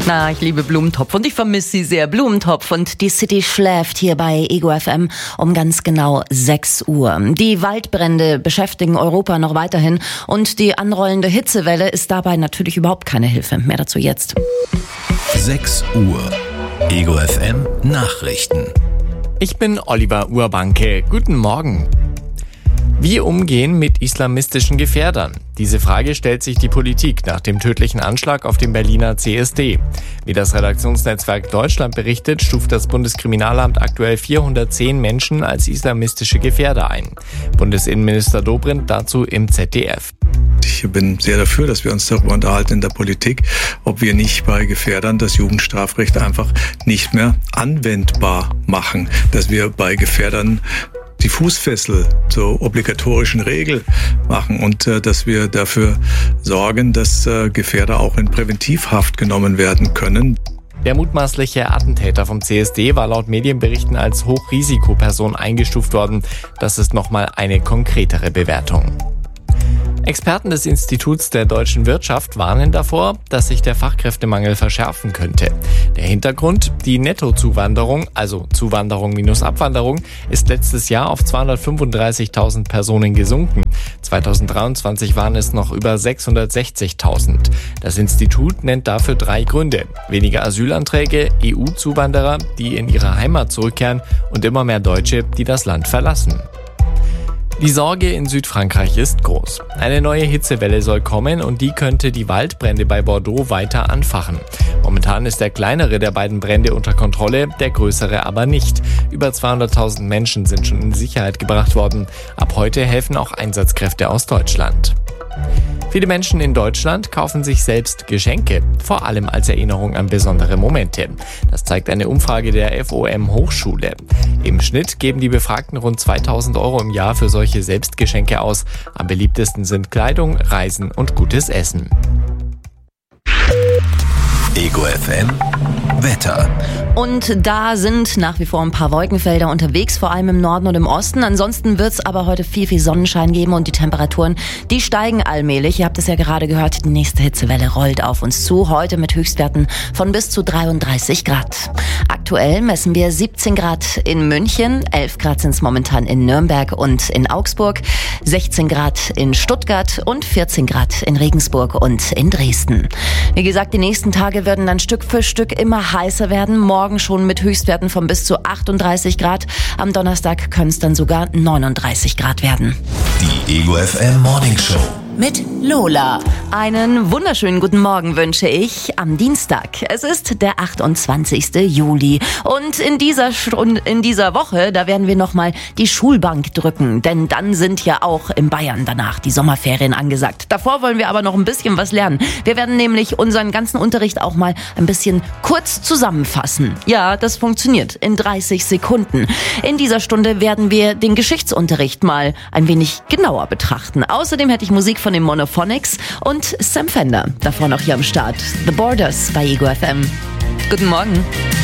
Na, ich liebe Blumentopf und ich vermisse sie sehr. Blumentopf und die City schläft hier bei Ego FM um ganz genau 6 Uhr. Die Waldbrände beschäftigen Europa noch weiterhin und die anrollende Hitzewelle ist dabei natürlich überhaupt keine Hilfe. Mehr dazu jetzt. 6 Uhr. Ego FM Nachrichten. Ich bin Oliver Urbanke. Guten Morgen. Wie umgehen mit islamistischen Gefährdern? Diese Frage stellt sich die Politik nach dem tödlichen Anschlag auf dem Berliner CSD. Wie das Redaktionsnetzwerk Deutschland berichtet, stuft das Bundeskriminalamt aktuell 410 Menschen als islamistische Gefährder ein. Bundesinnenminister Dobrindt dazu im ZDF. Ich bin sehr dafür, dass wir uns darüber unterhalten in der Politik, ob wir nicht bei Gefährdern das Jugendstrafrecht einfach nicht mehr anwendbar machen, dass wir bei Gefährdern die Fußfessel zur obligatorischen Regel machen und dass wir dafür sorgen, dass Gefährder auch in Präventivhaft genommen werden können. Der mutmaßliche Attentäter vom CSD war laut Medienberichten als Hochrisikoperson eingestuft worden. Das ist nochmal eine konkretere Bewertung. Experten des Instituts der deutschen Wirtschaft warnen davor, dass sich der Fachkräftemangel verschärfen könnte. Der Hintergrund: die Nettozuwanderung, also Zuwanderung minus Abwanderung, ist letztes Jahr auf 235.000 Personen gesunken. 2023 waren es noch über 660.000. Das Institut nennt dafür 3 Gründe: weniger Asylanträge, EU-Zuwanderer, die in ihre Heimat zurückkehren und immer mehr Deutsche, die das Land verlassen. Die Sorge in Südfrankreich ist groß. Eine neue Hitzewelle soll kommen und die könnte die Waldbrände bei Bordeaux weiter anfachen. Momentan ist der kleinere der beiden Brände unter Kontrolle, der größere aber nicht. Über 200.000 Menschen sind schon in Sicherheit gebracht worden. Ab heute helfen auch Einsatzkräfte aus Deutschland. Viele Menschen in Deutschland kaufen sich selbst Geschenke, vor allem als Erinnerung an besondere Momente. Das zeigt eine Umfrage der FOM Hochschule. Im Schnitt geben die Befragten rund 2.000 € im Jahr für solche Selbstgeschenke aus. Am beliebtesten sind Kleidung, Reisen und gutes Essen. Ego FM Wetter. Und da sind nach wie vor ein paar Wolkenfelder unterwegs, vor allem im Norden und im Osten. Ansonsten wird es aber heute viel Sonnenschein geben und die Temperaturen, die steigen allmählich. Ihr habt es ja gerade gehört, die nächste Hitzewelle rollt auf uns zu. Heute mit Höchstwerten von bis zu 33 Grad. Aktuell messen wir 17 Grad in München, 11 Grad sind es momentan in Nürnberg und in Augsburg, 16 Grad in Stuttgart und 14 Grad in Regensburg und in Dresden. Wie gesagt, die nächsten Tage werden dann Stück für Stück immer heißer werden. Morgen schon mit Höchstwerten von bis zu 38 Grad. Am Donnerstag können es dann sogar 39 Grad werden. Die Ego FM Morning Show mit Lola. Einen wunderschönen guten Morgen wünsche ich am Dienstag. Es ist der 28. Juli und in dieser Woche, da werden wir nochmal die Schulbank drücken, denn dann sind ja auch in Bayern danach die Sommerferien angesagt. Davor wollen wir aber noch ein bisschen was lernen. Wir werden nämlich unseren ganzen Unterricht auch mal ein bisschen kurz zusammenfassen. Ja, das funktioniert in 30 Sekunden. In dieser Stunde werden wir den Geschichtsunterricht mal ein wenig genauer betrachten. Außerdem hätte ich Musik von den Monophonics und Sam Fender. Davor noch hier am Start. The Borders bei Ego FM. Guten Morgen.